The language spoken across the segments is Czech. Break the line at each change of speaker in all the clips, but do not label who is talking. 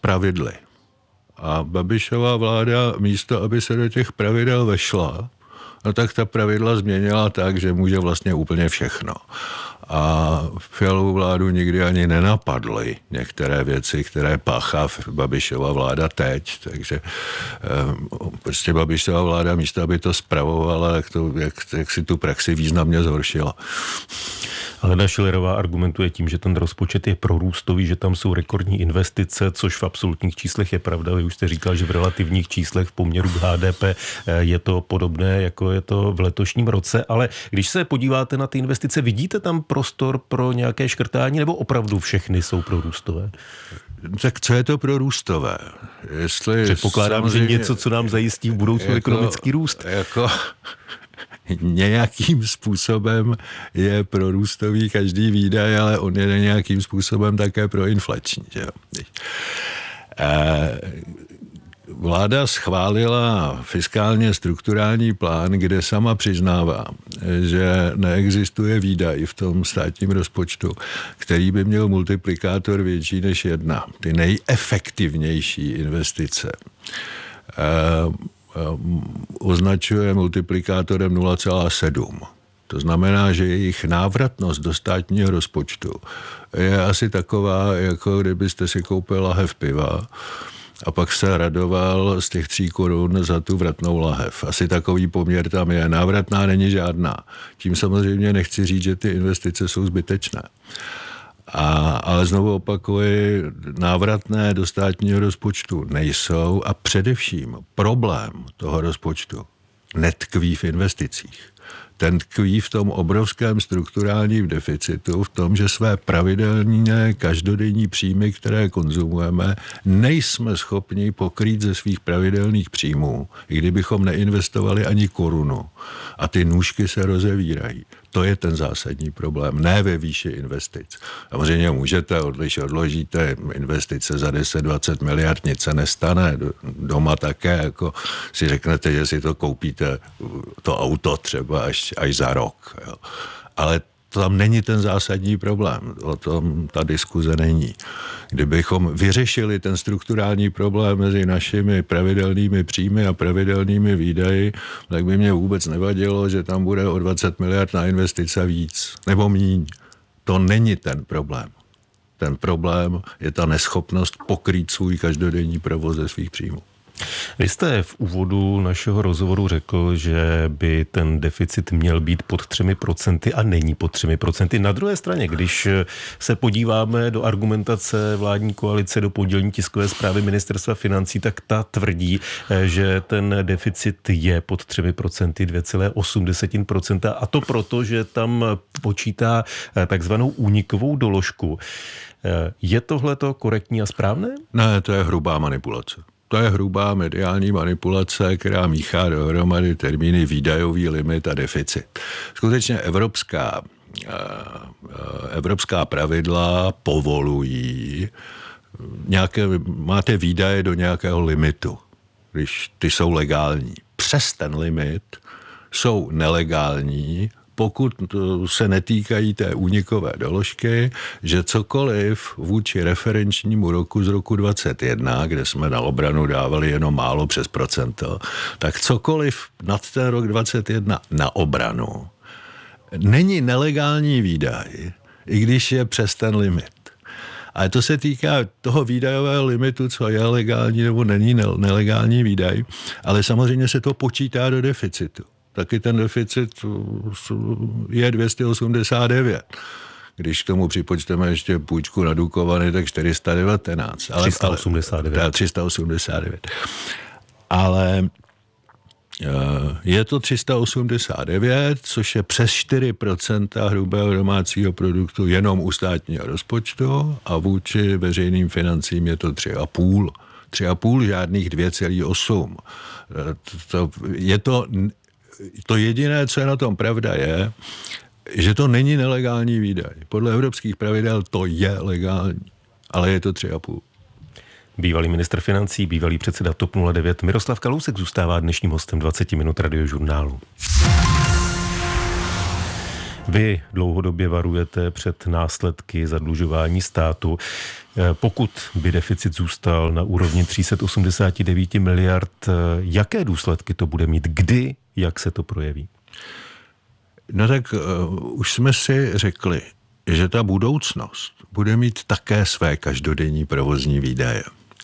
pravidly. A Babišova vláda místo, aby se do těch pravidel vešla, no tak ta pravidla změnila tak, že může vlastně úplně všechno. A Fialovu vládu nikdy ani nenapadly některé věci, které páchá Babišova vláda teď. Takže prostě Babišova vláda místo, aby to spravovala, jak si tu praxi významně zhoršila.
Alena Schillerová argumentuje tím, že ten rozpočet je prorůstový, že tam jsou rekordní investice, což v absolutních číslech je pravda. Vy už jste říkal, že v relativních číslech v poměru k HDP je to podobné, jako je to v letošním roce. Ale když se podíváte na ty investice, vidíte tam prostor pro nějaké škrtání, nebo opravdu všechny jsou prorůstové?
Tak co je to prorůstové?
Předpokládám, že něco, co nám zajistí v budoucnu ekonomický růst.
Nějakým způsobem je prorůstový každý výdaj, ale on je nějakým způsobem také proinflační. Že? Vláda schválila fiskálně strukturální plán, kde sama přiznává, že neexistuje výdaj v tom státním rozpočtu, který by měl multiplikátor větší než 1. Ty nejefektivnější investice označuje multiplikátorem 0,7. To znamená, že jejich návratnost do státního rozpočtu je asi taková, jako kdybyste si koupil lahev piva a pak se radoval z těch 3 korun za tu vratnou lahev. Asi takový poměr tam je. Návratná není žádná. Tím samozřejmě nechci říct, že ty investice jsou zbytečné. Ale znovu opakuji, návratné do státního rozpočtu nejsou a především problém toho rozpočtu netkví v investicích. Ten tkví v tom obrovském strukturálním deficitu, v tom, že své pravidelné každodenní příjmy, které konzumujeme, nejsme schopni pokrýt ze svých pravidelných příjmů, i kdybychom neinvestovali ani korunu. A ty nůžky se rozevírají. To je ten zásadní problém, ne ve výši investic. Samozřejmě můžete, když odložíte investice za 10-20 miliard, nic se nestane. Doma také, jako si řeknete, že si to koupíte, to auto třeba až za rok. Jo. Ale tam není ten zásadní problém. O tom ta diskuze není. Kdybychom vyřešili ten strukturální problém mezi našimi pravidelnými příjmy a pravidelnými výdaji, tak by mě vůbec nevadilo, že tam bude o 20 miliard na investice víc nebo míň. To není ten problém. Ten problém je ta neschopnost pokrýt svůj každodenní provoz ze svých příjmů.
Vy jste v úvodu našeho rozhovoru řekl, že by ten deficit měl být pod 3% a není pod 3%. Na druhé straně, když se podíváme do argumentace vládní koalice, do pondělní tiskové zprávy Ministerstva financí, tak ta tvrdí, že ten deficit je pod 3%, 2,8%. A to proto, že tam počítá takzvanou únikovou doložku. Je tohleto korektní a správné?
Ne, to je hrubá manipulace. To je hrubá mediální manipulace, která míchá dohromady termíny výdajový limit a deficit. Skutečně evropská pravidla povolují máte výdaje do nějakého limitu, když ty jsou legální. Přes ten limit jsou nelegální, pokud se netýkají té únikové doložky, že cokoliv vůči referenčnímu roku z roku 2021, kde jsme na obranu dávali jenom málo přes procento, tak cokoliv nad ten rok 2021 na obranu není nelegální výdaj, i když je přes ten limit. Ale to se týká toho výdajového limitu, co je legální nebo není nelegální výdaj, ale samozřejmě se to počítá do deficitu. Taky ten deficit je 289. Když k tomu připočteme ještě půjčku na Dukovany, tak 419.
389.
Ale je to 389, což je přes 4% hrubého domácího produktu jenom u státního rozpočtu a vůči veřejným financím je to 3,5. 3,5, žádných 2,8. To jediné, co je na tom pravda, je, že to není nelegální výdaj. Podle evropských pravidel to je legální, ale je to 3,5.
Bývalý ministr financí, bývalý předseda TOP 09 Miroslav Kalousek zůstává dnešním hostem 20 minut Radiožurnálu. Vy dlouhodobě varujete před následky zadlužování státu. Pokud by deficit zůstal na úrovni 389 miliard, jaké důsledky to bude mít? Kdy, jak se to projeví?
No tak už jsme si řekli, že ta budoucnost bude mít také své každodenní provozní výdaje.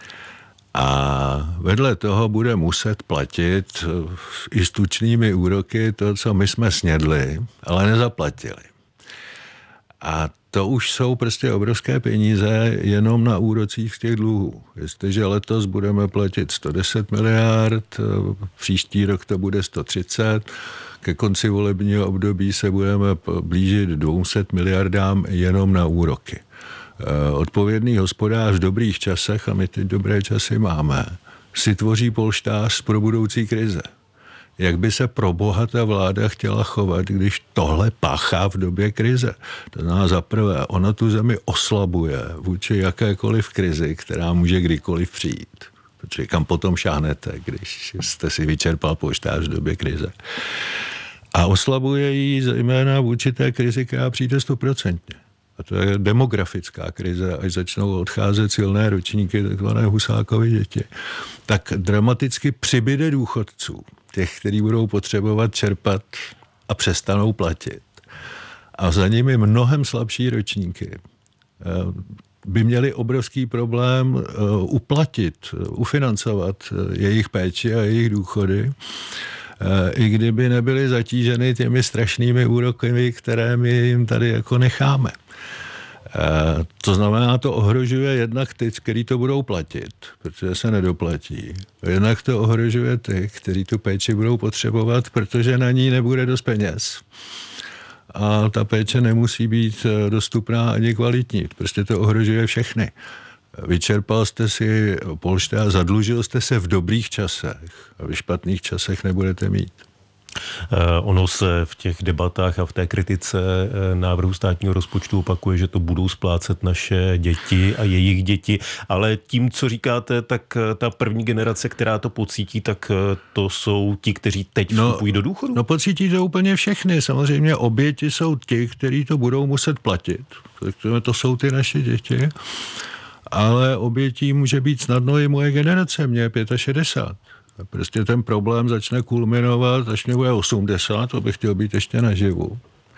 A vedle toho bude muset platit i s tučnými úroky to, co my jsme snědli, ale nezaplatili. A to už jsou prostě obrovské peníze jenom na úrocích z těch dluhů. Jestliže letos budeme platit 110 miliard, příští rok to bude 130, ke konci volebního období se budeme blížit 200 miliardám jenom na úroky. Odpovědný hospodář v dobrých časech, a my ty dobré časy máme, si tvoří polštář pro budoucí krize. Jak by se pro boha ta vláda chtěla chovat, když tohle páchá v době krize? To znamená za prvé, ona tu zemi oslabuje vůči jakékoliv krizi, která může kdykoliv přijít. Protože kam potom šáhnete, když jste si vyčerpal polštář v době krize. A oslabuje ji zejména vůči té krizi, která přijde 100%. A to je demografická krize, až začnou odcházet silné ročníky, takzvané Husákovy děti. Tak dramaticky přibyde důchodců, těch, kteří budou potřebovat čerpat a přestanou platit. A za nimi mnohem slabší ročníky by měli obrovský problém uplatit, ufinancovat jejich péči a jejich důchody, i kdyby nebyly zatíženy těmi strašnými úroky, které my jim tady jako necháme. To znamená, to ohrožuje jednak ty, kteří to budou platit, protože se nedoplatí. Jednak to ohrožuje ty, kteří tu péči budou potřebovat, protože na ní nebude dost peněz. A ta péče nemusí být dostupná ani kvalitní. Prostě to ohrožuje všechny. Vyčerpal jste si polštář, zadlužil jste se v dobrých časech a v špatných časech nebudete mít.
Ono se v těch debatách a v té kritice návrhu státního rozpočtu opakuje, že to budou splácet naše děti a jejich děti, ale tím, co říkáte, tak ta první generace, která to pocítí, tak to jsou ti, kteří teď vstupují do důchodu?
No pocítí to úplně všechny. Samozřejmě oběti jsou ti, kteří to budou muset platit. To jsou ty naše děti. Ale obětí může být snadno i moje generace, mě je 65. Prostě ten problém začne kulminovat, až mě bude 80, to bych chtěl být ještě naživu.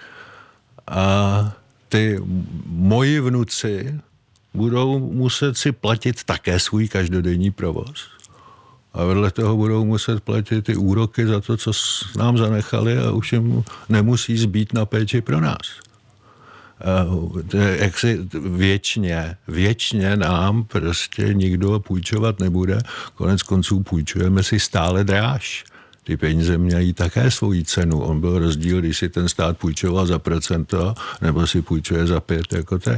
A ty moji vnuci budou muset si platit také svůj každodenní provoz. A vedle toho budou muset platit ty úroky za to, co nám zanechali a už jim nemusí zbýt na péči pro nás. Jak si věčně nám prostě nikdo půjčovat nebude. Konec konců půjčujeme si stále dráž. Ty peníze mějí také svoji cenu. On byl rozdíl, když si ten stát půjčoval za procento, nebo si půjčuje za 5 jako teď.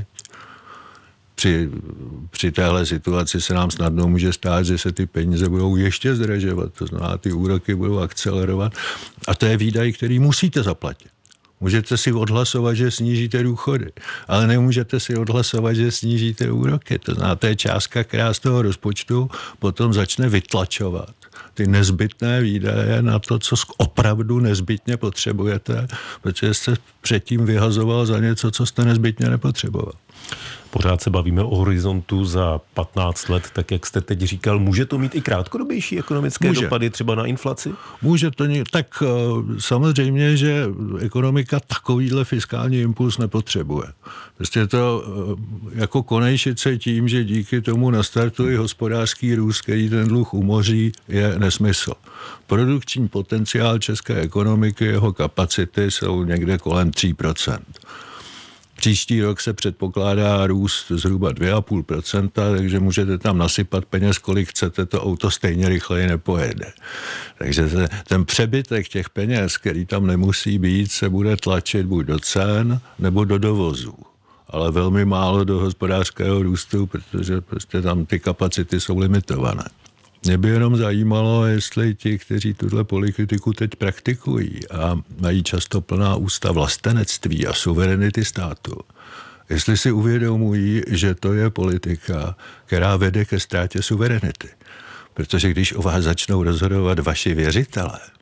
Při téhle situaci se nám snadno může stát, že se ty peníze budou ještě zdražovat. To znamená, ty úroky budou akcelerovat. A to je výdaj, který musíte zaplatit. Můžete si odhlasovat, že snížíte důchody, ale nemůžete si odhlasovat, že snížíte úroky. To znamená, to je částka, která z toho rozpočtu potom začne vytlačovat ty nezbytné výdaje na to, co opravdu nezbytně potřebujete, protože jste předtím vyhazoval za něco, co jste nezbytně nepotřeboval.
Pořád se bavíme o horizontu za 15 let, tak jak jste teď říkal. Může to mít i krátkodobější ekonomické dopady třeba na inflaci?
Může to, tak samozřejmě, že ekonomika takovýhle fiskální impuls nepotřebuje. Prostě to jako konejšice tím, že díky tomu nastartuje hospodářský růst, který ten dluh umoří, je nesmysl. Produkční potenciál české ekonomiky, jeho kapacity jsou někde kolem 3%. Příští rok se předpokládá růst zhruba 2,5%, takže můžete tam nasypat peněz, kolik chcete, to auto stejně rychleji nepojede. Takže ten přebytek těch peněz, který tam nemusí být, se bude tlačit buď do cen, nebo do dovozů. Ale velmi málo do hospodářského růstu, protože prostě tam ty kapacity jsou limitované. Mě by jenom zajímalo, jestli ti, kteří tuhle politiku teď praktikují a mají často plná ústa vlastenectví a suverenity státu, jestli si uvědomují, že to je politika, která vede ke ztrátě suverenity. Protože když o vás začnou rozhodovat vaši věřitelé,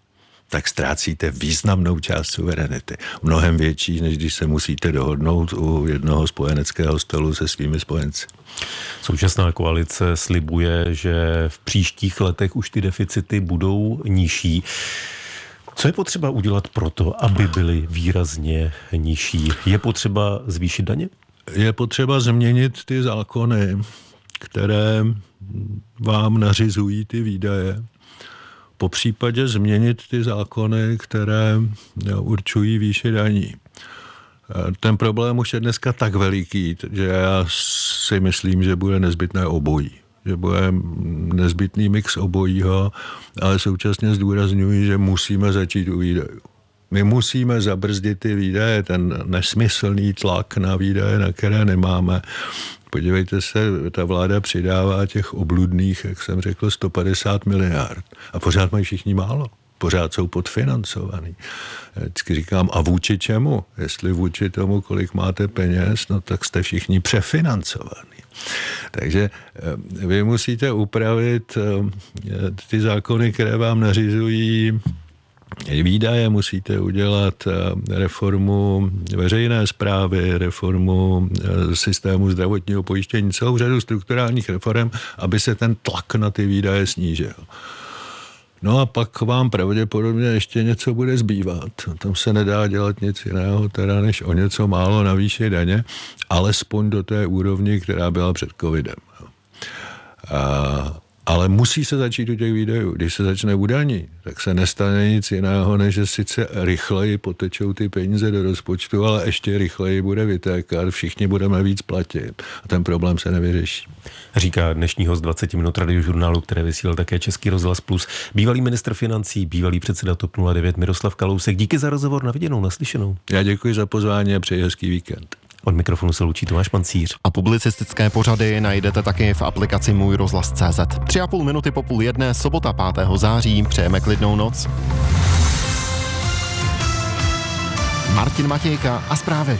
tak ztrácíte významnou část suverenity. Mnohem větší, než když se musíte dohodnout u jednoho spojeneckého stolu se svými spojenci.
Současná koalice slibuje, že v příštích letech už ty deficity budou nižší. Co je potřeba udělat proto, aby byly výrazně nižší? Je potřeba zvýšit daně?
Je potřeba změnit ty zákony, které vám nařizují ty výdaje. Po případě změnit ty zákony, které určují výši daní. Ten problém už je dneska tak veliký, že já si myslím, že bude nezbytné obojí. Že bude nezbytný mix obojího, ale současně zdůrazňuji, že musíme začít u výdajů. My musíme zabrzdit ty výdaje, ten nesmyslný tlak na výdaje, na které nemáme. Podívejte se, ta vláda přidává těch obludných, jak jsem řekl, 150 miliard. A pořád mají všichni málo. Pořád jsou podfinancovaný. Vždycky říkám, a vůči čemu? Jestli vůči tomu, kolik máte peněz, no tak jste všichni přefinancovaní. Takže vy musíte upravit ty zákony, které vám nařizují výdaje, musíte udělat reformu veřejné správy, reformu systému zdravotního pojištění, celou řadu strukturálních reform, aby se ten tlak na ty výdaje snížil. No a pak vám pravděpodobně ještě něco bude zbývat. Tam se nedá dělat nic jiného, teda než o něco málo navýšit daně, alespoň do té úrovni, která byla před covidem. Ale musí se začít u těch výdajů. Když se začne u daní, tak se nestane nic jiného, než že sice rychleji potečou ty peníze do rozpočtu, ale ještě rychleji bude vytékat, všichni budeme víc platit a ten problém se nevyřeší.
Říká dnešní host 20 minut Radiožurnálu, které vysílal také Český rozhlas Plus, bývalý ministr financí, bývalý předseda TOP 09 Miroslav Kalousek. Díky za rozhovor, na viděnou, naslyšenou.
Já děkuji za pozvání a přeji hezký víkend.
Od mikrofonu se loučí Tomáš Pancíř.
A publicistické pořady najdete taky v aplikaci Můj rozhlas.cz. 3,5 minuty po 12:30, sobota 5. září. Přejeme klidnou noc. Martin Matějka a zprávy.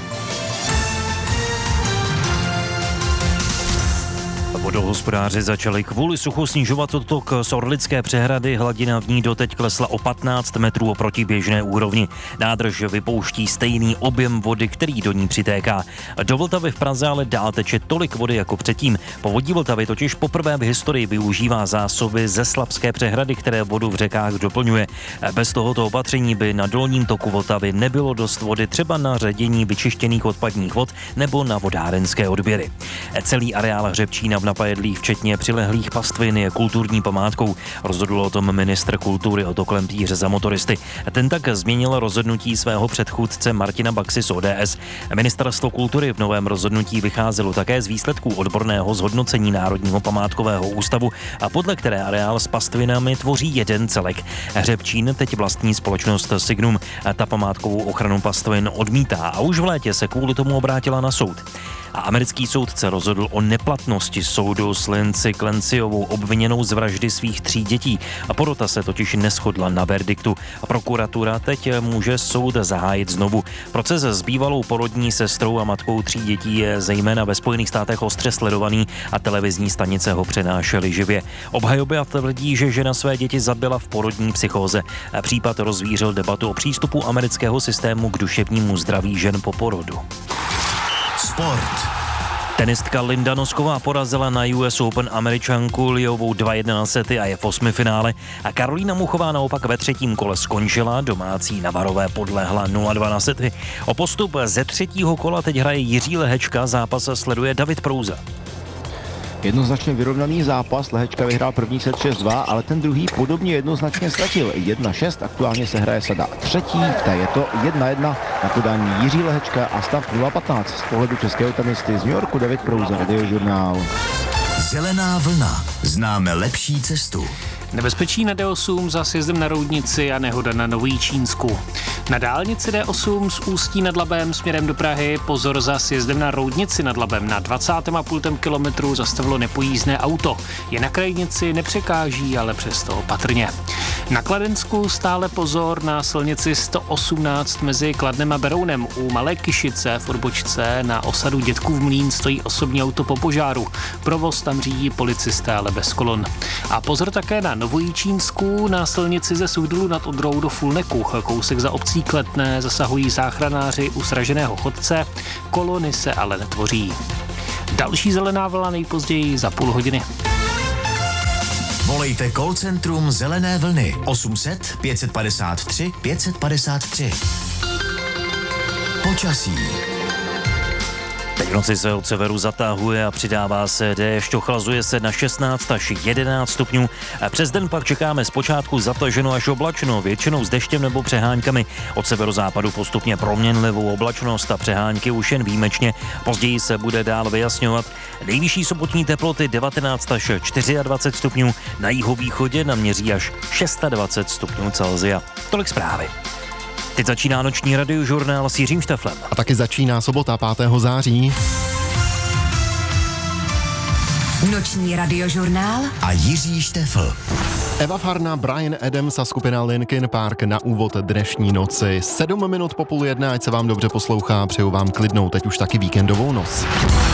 Vodohospodáři začali kvůli suchu snižovat odtok z Orlické přehrady. Hladina v ní doteď klesla o 15 metrů oproti běžné úrovni. Nádrž vypouští stejný objem vody, který do ní přitéká. Do Vltavy v Praze ale dál teče tolik vody jako předtím. Povodí Vltavy totiž poprvé v historii využívá zásoby ze Slapské přehrady, které vodu v řekách doplňuje. Bez tohoto opatření by na dolním toku Vltavy nebylo dost vody třeba na ředění vyčištěných odpadních vod nebo na vodárenské odběry. Celý areál Hřebčína v Napajedlých, včetně přilehlých pastvin, je kulturní památkou. Rozhodl o tom ministr kultury Otto Klempíř za motoristy. Ten tak změnil rozhodnutí svého předchůdce Martina Baxy z ODS. Ministerstvo kultury v novém rozhodnutí vycházelo také z výsledků odborného zhodnocení Národního památkového ústavu, a podle které areál s pastvinami tvoří jeden celek. Hřebčín teď vlastní společnost Signum. Ta památkovou ochranu pastvin odmítá a už v létě se kvůli tomu obrátila na soud. A americký soudce rozhodl o neplatnosti soudu s Lindsay Clancyovou, obviněnou z vraždy svých 3 dětí. A porota se totiž neshodla na verdiktu. A prokuratura teď může soud zahájit znovu. Proces s bývalou porodní sestrou a matkou 3 dětí je zejména ve Spojených státech ostře sledovaný a televizní stanice ho přenášely živě. Obhajoba tvrdí, že žena své děti zabila v porodní psychóze. Případ rozvířil debatu o přístupu amerického systému k duševnímu zdraví žen po porodu.
Sport.
Tenistka Linda Nosková porazila na US Open Američanku Liovou 2-1 na sety a je v 8. finále. A Karolína Muchová naopak ve 3. kole skončila, domácí Navarové podlehla 0-2 na sety. O postup ze 3. kola teď hraje Jiří Lehečka, zápas sleduje David Prouza.
Jednoznačně vyrovnaný zápas, Lehečka vyhrál první set 6-2, ale ten druhý podobně jednoznačně ztratil. 1-6, aktuálně se hraje sada 3. v té je to 1-1 na podání Jiří Lehečka a stav 0-15 z pohledu českého tenisty z New Yorku. David Prouza, Radiožurnál.
Zelená vlna. Známe lepší cestu.
Nebezpečí na D8 za sjezdem na Roudnici a nehoda na Nový Čínsku. Na dálnici D8 z Ústí nad Labem směrem do Prahy pozor za sjezdem na Roudnici nad Labem. Na 20,5 kilometru zastavilo nepojízdné auto. Je na krajnici, nepřekáží, ale přesto opatrně. Na Kladensku stále pozor na silnici 118 mezi Kladnem a Berounem. U Malé Kyšice v odbočce na osadu Dětkův Mlýn stojí osobní auto po požáru. Provoz tam řídí policisté, ale bez kolon. A pozor také na Novojičínsku, na silnici ze Suchdalu nad Odrou do Fulneku. Kousek za obcí Kletné zasahují záchranáři u sraženého chodce, kolony se ale netvoří. Další zelená vlna nejpozději za půl hodiny.
Volejte call centrum Zelené vlny 800 553 553. Počasí.
Teď v noci se od severu zatahuje a přidává se déšť, ochlazuje se na 16 až 11 stupňů. A přes den pak čekáme zpočátku zataženo až oblačno, většinou s deštěm nebo přeháňkami. Od severozápadu postupně proměnlivou oblačnost a přehánky už jen výjimečně. Později se bude dál vyjasňovat. Nejvyšší sobotní teploty 19 až 24 stupňů, na jihovýchodě naměří až 26 stupňů Celsia. Tolik zprávy. Teď začíná noční radiožurnál s Jiřím Šteflem.
A taky začíná sobota 5. září.
Noční radiožurnál
A Jiří Štefl.
Eva Farna, Bryan Adams a skupina Linkin Park na úvod dnešní noci. 7 minut po 12:30, ať se vám dobře poslouchá, přeju vám klidnou, teď už taky víkendovou noc.